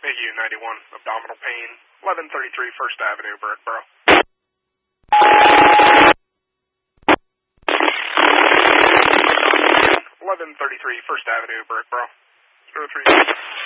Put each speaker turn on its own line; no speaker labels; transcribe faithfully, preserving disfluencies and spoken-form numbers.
A U ninety-one, abdominal pain, eleven thirty-three First Avenue, Brickboro. eleven thirty-three First Avenue, Brickboro. zero three.